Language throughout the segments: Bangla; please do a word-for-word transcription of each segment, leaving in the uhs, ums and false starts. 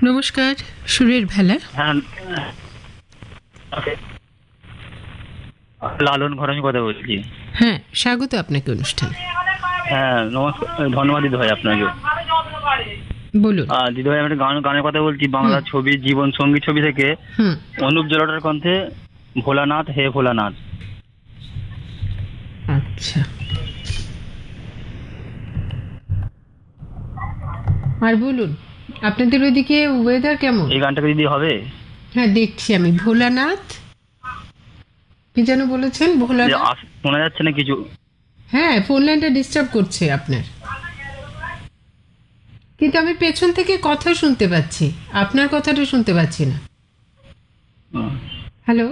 নমস্কার, সুরের ভেলা। হ্যাঁ, লালন ঘর আমি কথা বলছি। হ্যাঁ, স্বাগত আপনাকে অনুষ্ঠানে। হ্যাঁ নমস্কার, ধন্যবাদ দিদি ভাই আপনাকে। বলুন। আহ, দিদি ভাই আমি একটা গান গানের কথা বলছি, বাংলা ছবি জীবন সঙ্গী ছবি থেকে। হুম। অনুপ জলোটার কণ্ঠে ভোলানাথ হে ভোলানাথ। আচ্ছা, আর বলুন আপনাদের ওইদিকে ওয়েদার কেমন? এই গানটা দিদি হবে? হ্যাঁ, দেখছি আমি। ভোলানাথ কি যেন বলেছেন? যে ভোলানাথ। আস- শোনা যাচ্ছে না কিছু? হ্যাঁ, ফোন লাইনটা ডিস্টার্ব করছে আপনার, কিন্তু আমি পেছন থেকে কথা শুনতে পাচ্ছি, আপনার কথাটা শুনতে পাচ্ছি না। হুম। হ্যালো,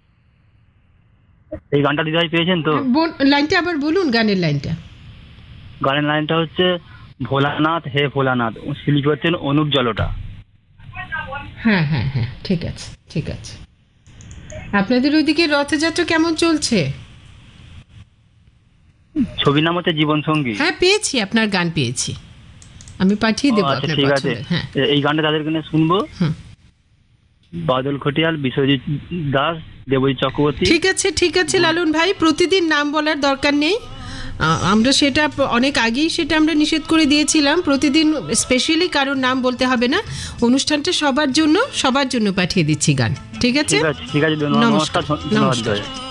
এই গানটা দিদি ভাই পেয়েছেন তো? লাইনটা আবার বলুন, গানের লাইনটা। গানের লাইনটা হচ্ছে ভোলানাথ হে ভোলানাথ, শিল্পী হচ্ছেন অনুপ জলোটা। হ্যাঁ হ্যাঁ হ্যাঁ, ঠিক আছে ঠিক আছে। আপনাদের ওইদিকে রথযাত্রা কেমন চলছে? ছবির নাম হচ্ছে জীবন সঙ্গী। হ্যাঁ, পেয়েছি, আপনার গান পেয়েছি, আমি পাঠিয়ে দেবো আচ্ছা আপনার ঠিক আছে। পছন্দের। হ্যাঁ, এ- এই গানটা তাদের কাছে শুনবো। হুম। বাদল খটিয়াল, বিশ্বজিৎ দাস, দেবজিৎ চক্রবর্তী। ঠিক আছে ঠিক আছে লালন ভাই, প্রতিদিন নাম বলার দরকার নেই। আ- আমরা সেটা প- অনেক আগেই সেটা আমরা নিষেধ করে দিয়েছিলাম। প্রতিদিন স্পেশালি কারোর নাম বলতে হবে না। অনুষ্ঠানটা সবার জন্য, সবার জন্য পাঠিয়ে দিচ্ছি গান। ঠিক আছে, ঠিক আছে ঠিক আছে, নমস্কার, ধন্যবাদ। নমস্কার।